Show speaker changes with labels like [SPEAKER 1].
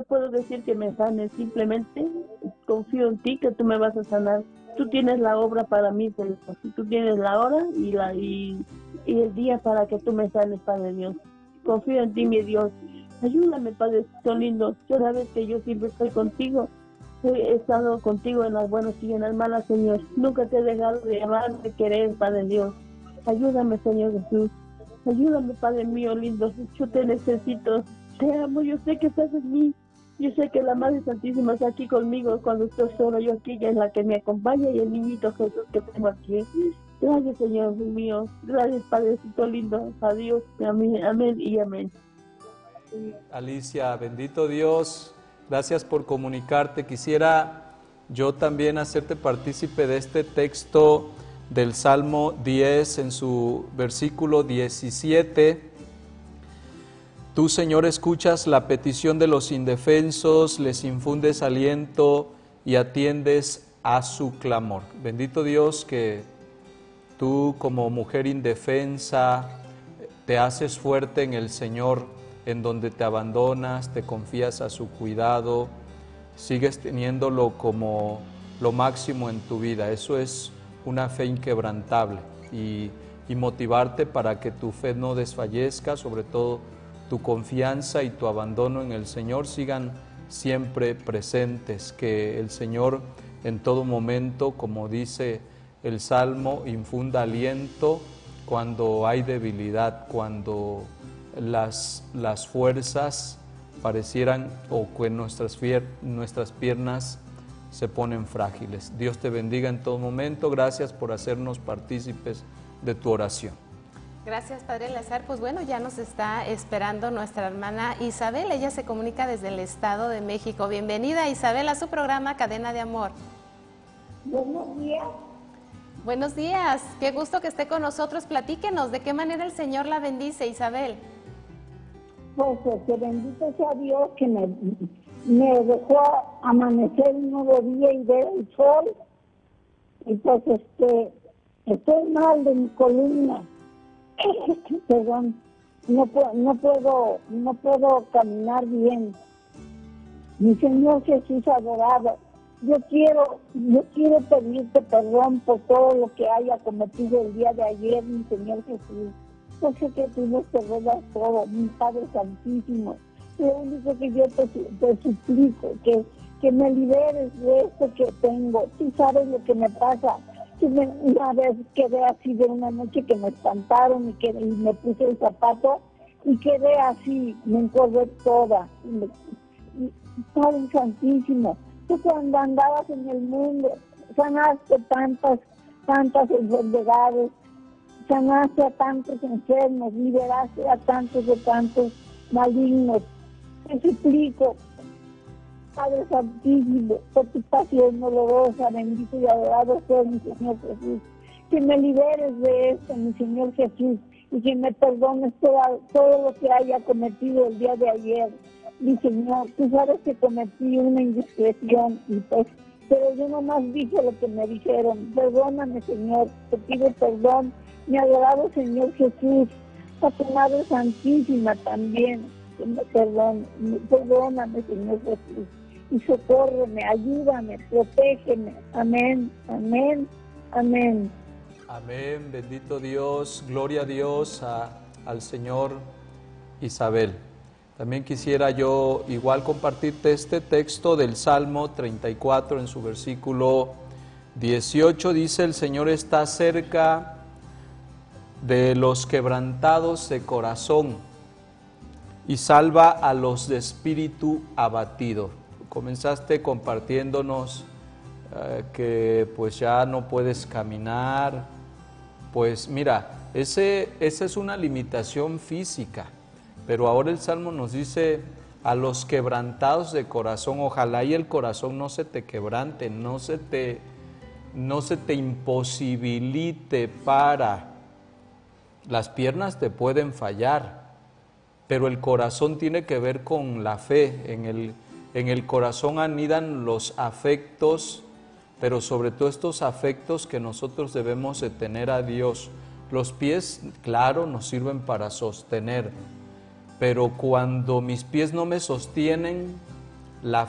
[SPEAKER 1] puedo decir que me sanes, simplemente confío en ti que tú me vas a sanar. Tú tienes la obra para mí, Señor. Tú tienes la hora y el día para que tú me sanes, Padre Dios. Confío en ti, mi Dios. Ayúdame, Padrecito lindo. Yo sabes que yo siempre estoy contigo. He estado contigo en las buenas y en las malas, Señor. Nunca te he dejado de amar, de querer, Padre Dios. Ayúdame, Señor Jesús. Ayúdame, Padre mío lindo. Yo te necesito. Te amo. Yo sé que estás en mí. Yo sé que la Madre Santísima está aquí conmigo cuando estoy solo. Yo aquí, ella es la que me acompaña y el niñito Jesús que tengo aquí. Gracias, Señor mío. Gracias, Padrecito lindo. Adiós. Amén, amén y amén.
[SPEAKER 2] Alicia, bendito Dios. Gracias por comunicarte. Quisiera yo también hacerte partícipe de este texto del Salmo 10 en su versículo 17. Tú, Señor, escuchas la petición de los indefensos, les infundes aliento y atiendes a su clamor. Bendito Dios que tú, como mujer indefensa, te haces fuerte en el Señor, en donde te abandonas, te confías a su cuidado, sigues teniéndolo como lo máximo en tu vida. Eso es una fe inquebrantable y motivarte para que tu fe no desfallezca, sobre todo tu confianza y tu abandono en el Señor sigan siempre presentes, que el Señor en todo momento, como dice el Salmo, infunda aliento cuando hay debilidad, cuando las fuerzas parecieran o que nuestras piernas se ponen frágiles. Dios te bendiga en todo momento. Gracias por hacernos partícipes de tu oración.
[SPEAKER 3] Gracias, Padre Eleazar. Pues bueno, ya nos está esperando nuestra hermana Isabel. Ella se comunica desde el Estado de México. Bienvenida, Isabel, a su programa Cadena de Amor.
[SPEAKER 4] Buenos días.
[SPEAKER 3] Buenos días. Qué gusto que esté con nosotros. Platíquenos, ¿de qué manera el Señor la bendice, Isabel?
[SPEAKER 4] Pues que bendito sea Dios que me dejó amanecer un nuevo día y ver el sol. Y pues estoy mal de mi columna. Perdón, no puedo caminar bien. Mi Señor Jesús adorado, yo quiero pedirte perdón por todo lo que haya cometido el día de ayer, mi Señor Jesús. Yo sé que tú nos perdonas todo, mi Padre Santísimo. Lo único que yo te suplico, que me liberes de esto que tengo. Tú sabes lo que me pasa. Una vez quedé así de una noche que me espantaron y me puse el zapato y quedé así, me encorvé toda. Padre Santísimo, tú cuando andabas en el mundo sanaste tantas enfermedades, sanaste a tantos enfermos, liberaste a tantos malignos. Te suplico, Padre Santísimo, por tu pasión dolorosa, bendito y adorado sea mi Señor Jesús, que me liberes de esto, mi Señor Jesús, y que me perdones todo lo que haya cometido el día de ayer. Mi Señor, tú sabes que cometí una indiscreción, pero yo nomás dije lo que me dijeron. Perdóname, Señor, te pido perdón, mi adorado Señor Jesús, a tu Madre Santísima también, que me perdóname, Señor Jesús. Y socórreme, ayúdame, protégeme. Amén, amén, amén.
[SPEAKER 2] Amén, bendito Dios, gloria a Dios, al Señor. Isabel, también quisiera yo igual compartirte este texto del Salmo 34 en su versículo 18. Dice: el Señor está cerca de los quebrantados de corazón y salva a los de espíritu abatido. Comenzaste compartiéndonos que pues ya no puedes caminar. Pues mira, esa es una limitación física, pero ahora el Salmo nos dice a los quebrantados de corazón. Ojalá y el corazón no se te quebrante, no se te imposibilite para. Las piernas te pueden fallar, pero el corazón tiene que ver con la fe. En el corazón anidan los afectos, pero sobre todo estos afectos que nosotros debemos de tener a Dios. Los pies, claro, nos sirven para sostener, pero cuando mis pies no me sostienen, la